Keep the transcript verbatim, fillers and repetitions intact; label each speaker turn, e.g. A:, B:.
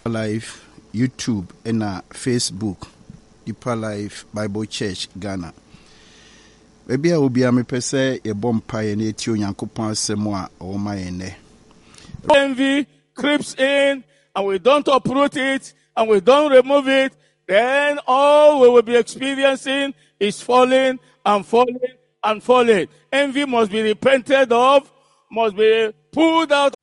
A: Life, YouTube, and Facebook, Deeper Life Bible Church, Ghana. Maybe I will be a me per se a bomb pioneer to Yankupon Semoa or my ene.
B: Envy creeps in, and we don't uproot it, and we don't remove it, then all we will be experiencing is falling and falling and falling. Envy must be repented of, must be pulled out